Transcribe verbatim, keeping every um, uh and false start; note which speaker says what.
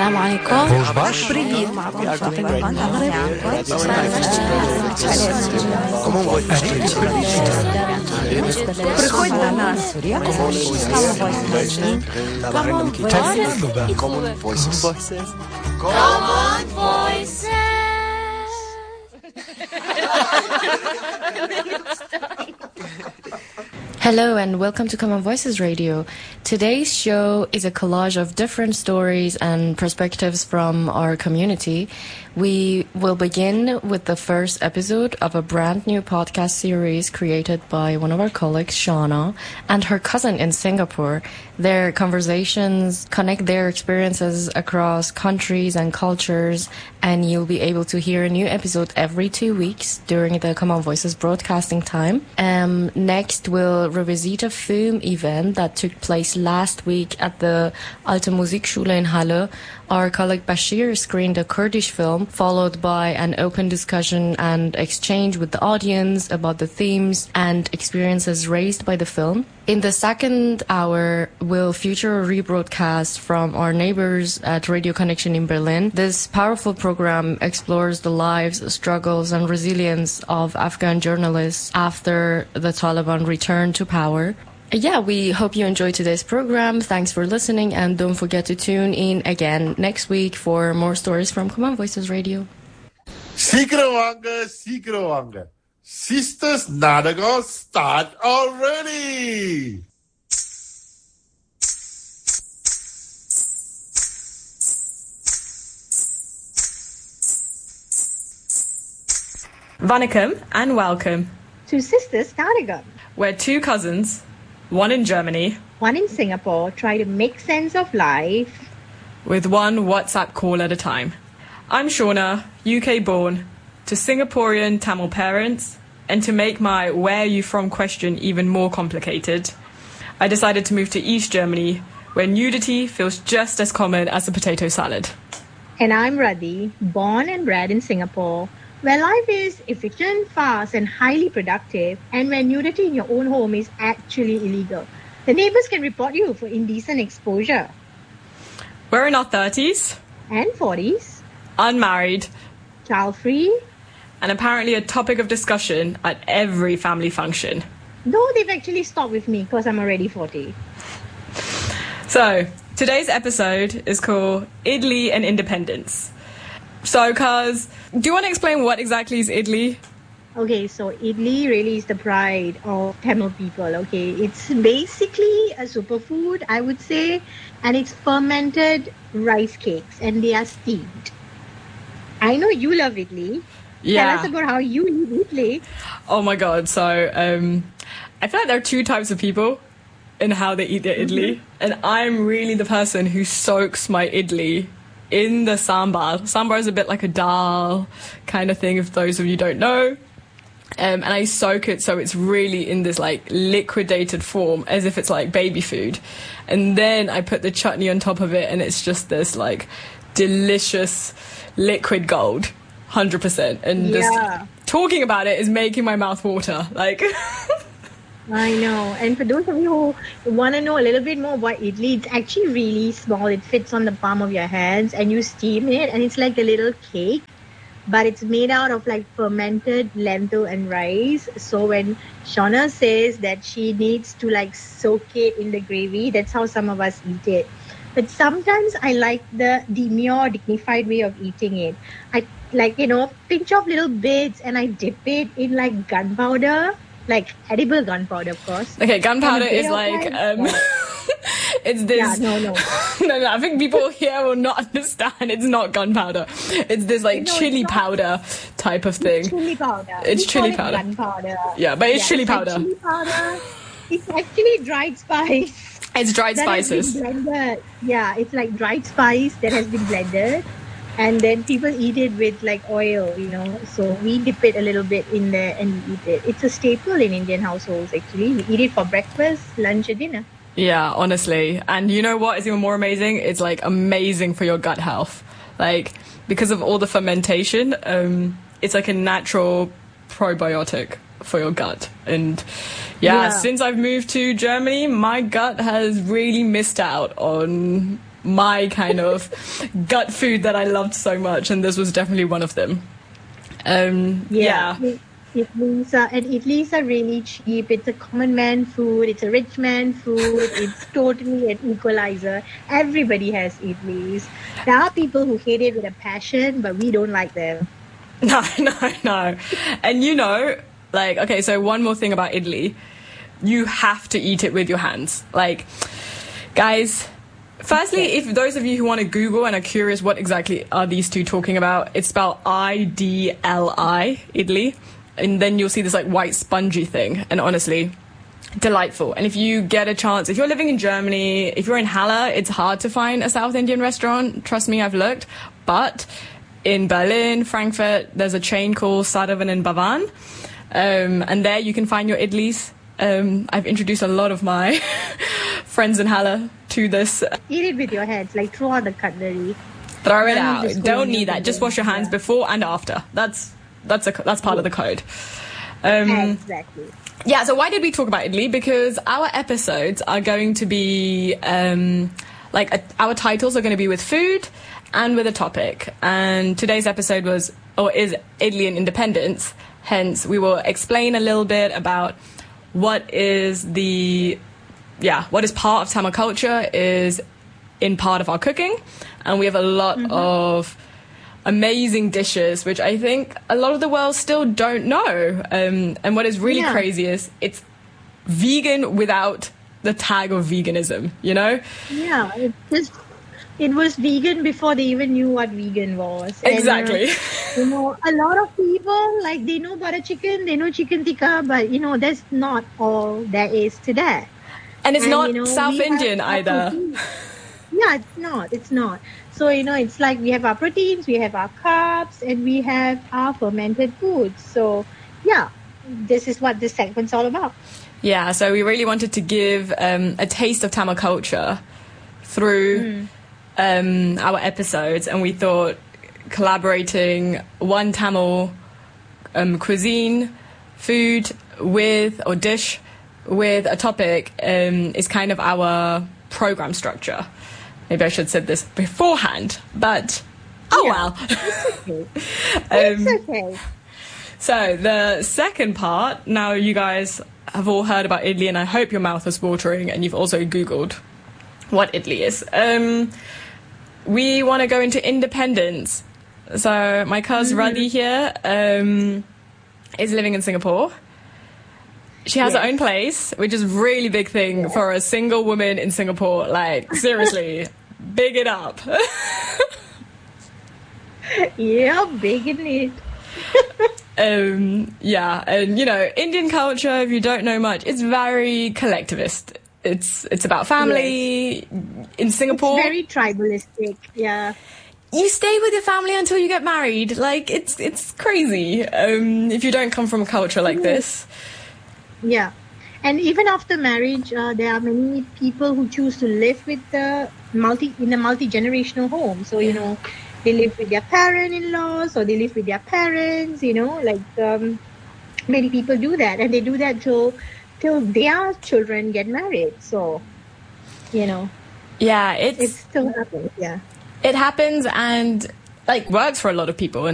Speaker 1: السلام عليكم.
Speaker 2: Привет.
Speaker 3: Приходь до нас.
Speaker 4: Common Voices.
Speaker 5: Common Voices.
Speaker 6: Hello and welcome to Common Voices Radio. Today's show is a collage of different stories and perspectives from our community. We will begin with the first episode of a brand new podcast series created by one of our colleagues, Shauna, and her cousin in Singapore. Their conversations connect their experiences across countries and cultures, and you'll be able to hear a new episode every two weeks during the Common Voices broadcasting time. Um, next, we'll revisit a film event that took place last week at the Alte Musikschule in Halle. Our colleague Bashir screened a Kurdish film, followed by an open discussion and exchange with the audience about the themes and experiences raised by the film. In the second hour, we'll feature a rebroadcast from our neighbors at Radio Connection in Berlin. This powerful program explores the lives, struggles, and resilience of Afghan journalists after the Taliban returned to power. Yeah, we hope you enjoyed today's program. Thanks for listening, and don't forget to tune in again next week for more stories from Common Voices Radio.
Speaker 2: Sikrawanga, Sikrawanga. Sisters Nadago, start already!
Speaker 3: Vanakkam and welcome
Speaker 7: to Sisters Nadago,
Speaker 3: where two cousins, one in Germany,
Speaker 7: one in Singapore, try to make sense of life
Speaker 3: with one WhatsApp call at a time. I'm Shauna, U K born, to Singaporean Tamil parents, and to make my where are you from question even more complicated, I decided to move to East Germany, where nudity feels just as common as a potato salad.
Speaker 7: And I'm Radhi, born and bred in Singapore, where life is efficient, fast, and highly productive, and where nudity in your own home is actually illegal. The neighbors can report you for indecent exposure.
Speaker 3: We're in our thirties.
Speaker 7: And forties.
Speaker 3: Unmarried.
Speaker 7: Child-free.
Speaker 3: And apparently a topic of discussion at every family function.
Speaker 7: Though they've actually stopped with me because I'm already forty.
Speaker 3: So, today's episode is called Idli and Independence. So, Kaz, do you want to explain what exactly is idli?
Speaker 7: Okay, so idli really is the pride of Tamil people, okay? It's basically a superfood, I would say, and it's fermented rice cakes, and they are steamed. I know you love idli.
Speaker 3: Yeah.
Speaker 7: Tell us about how you eat idli.
Speaker 3: Oh my god, so um, I feel like there are two types of people in how they eat their idli, mm-hmm. and I'm really the person who soaks my idli in the sambar. Sambar is a bit like a dal kind of thing, if those of you don't know. Um, and I soak it so it's really in this like liquidated form, as if it's like baby food. And then I put the chutney on top of it, and it's just this like delicious liquid gold, one hundred percent. And
Speaker 7: yeah.
Speaker 3: just talking about it is making my mouth water. Like...
Speaker 7: I know. And for those of you who want to know a little bit more about idli, it's actually really small. It fits on the palm of your hands, and you steam it, and it's like a little cake, but it's made out of like fermented lentil and rice. So when Shauna says that she needs to like soak it in the gravy, that's how some of us eat it. But sometimes I like the demure, dignified way of eating it. I like, you know, pinch off little bits and I dip it in like gunpowder. Like edible gunpowder, of course.
Speaker 3: Okay, gunpowder is like, um, it's this...
Speaker 7: Yeah, no, no.
Speaker 3: no, no, I think people here will not understand. It's not gunpowder. It's this like no, chili powder type of thing.
Speaker 7: It's chili powder.
Speaker 3: It's
Speaker 7: we
Speaker 3: chili
Speaker 7: call
Speaker 3: powder.
Speaker 7: It gunpowder.
Speaker 3: Yeah, but it's
Speaker 7: yeah,
Speaker 3: chili
Speaker 7: it's
Speaker 3: powder.
Speaker 7: Like chili powder. It's actually dried spice.
Speaker 3: It's dried
Speaker 7: that
Speaker 3: spices.
Speaker 7: Has been blended. Yeah, it's like dried spice that has been blended. And then people eat it with like oil, you know. So we dip it a little bit in there and we eat it. It's a staple in Indian households, actually. We eat it for breakfast, lunch, and dinner.
Speaker 3: Yeah, honestly. And you know what is even more amazing? It's like amazing for your gut health. Like, because of all the fermentation, um, it's like a natural probiotic for your gut. And yeah, yeah, since I've moved to Germany, my gut has really missed out on my kind of gut food that I loved so much, and this was definitely one of them. Um, yeah.
Speaker 7: yeah. Idlis are, and idlis are really cheap. It's a common man food. It's a rich man food. It's totally an equalizer. Everybody has idlis. There are people who hate it with a passion, but we don't like them.
Speaker 3: No, no, no. And you know, like, okay, so one more thing about idli. You have to eat it with your hands. Like, guys, firstly, okay. if those of you who want to Google and are curious what exactly are these two talking about, it's spelled I D L I, idli. And then you'll see this like white spongy thing, and honestly, delightful. And if you get a chance, if you're living in Germany, if you're in Halle, it's hard to find a South Indian restaurant. Trust me, I've looked. But in Berlin, Frankfurt, there's a chain called Sadavan and Bavan, um, and there you can find your idlis. Um, I've introduced a lot of my friends in Halle to this.
Speaker 7: Eat it with your hands, like throw out the cutlery.
Speaker 3: Throw it out. Don't need that. Just wash your hands
Speaker 7: yeah.
Speaker 3: before and after. That's That's a, that's part of the code. Um,
Speaker 7: exactly.
Speaker 3: Yeah, so why did we talk about idli? Because our episodes are going to be, um, like, a, our titles are going to be with food and with a topic. And today's episode was, or is, idli and independence. Hence, we will explain a little bit about what is the, yeah, what is part of Tamil culture, is in part of our cooking. And we have a lot mm-hmm. of amazing dishes, which I think a lot of the world still don't know. Um, and what is really
Speaker 7: yeah.
Speaker 3: crazy is it's vegan without the tag of veganism, you know?
Speaker 7: Yeah, it just it was vegan before they even knew what vegan was.
Speaker 3: Exactly.
Speaker 7: And, uh, you know, a lot of people, like, they know butter chicken, they know chicken tikka, but, you know, that's not all there is to that.
Speaker 3: And it's
Speaker 7: and,
Speaker 3: not
Speaker 7: you know,
Speaker 3: South Indian either.
Speaker 7: Protein. Yeah, it's not. It's not. So, you know, it's like we have our proteins, we have our carbs, and we have our fermented foods. So, yeah, this is what this segment's all about.
Speaker 3: Yeah, so we really wanted to give um, a taste of Tamil culture through mm. um, our episodes, and we thought collaborating one Tamil um, cuisine, food with, or dish with a topic um, is kind of our program structure. Maybe I should have said this beforehand, but oh
Speaker 7: yeah,
Speaker 3: well.
Speaker 7: It's okay.
Speaker 3: um,
Speaker 7: it's okay.
Speaker 3: So the second part, now you guys have all heard about idli, and I hope your mouth is watering and you've also Googled what idli is. Um, we want to go into independence. So my cousin mm-hmm. Radhi here um, is living in Singapore. She has
Speaker 7: yes.
Speaker 3: her own place, which is a really big thing yeah. for a single woman in Singapore. Like, seriously, big it up.
Speaker 7: Yeah, big in it.
Speaker 3: um, yeah, and, you know, Indian culture, if you don't know much, it's very collectivist. It's it's about family. Yes. In Singapore,
Speaker 7: it's very tribalistic, yeah.
Speaker 3: You stay with your family until you get married. Like, it's, it's crazy um, if you don't come from a culture like
Speaker 7: yeah.
Speaker 3: this.
Speaker 7: Yeah, and even after marriage, uh, there are many people who choose to live with the multi in a multi-generational home. So, you know, they live with their parent-in-laws, or they live with their parents, you know, like um, many people do that. And they do that till, till their children get married. So, you know.
Speaker 3: Yeah, it's...
Speaker 7: It still happens, yeah.
Speaker 3: It happens and, like, works for a lot of people.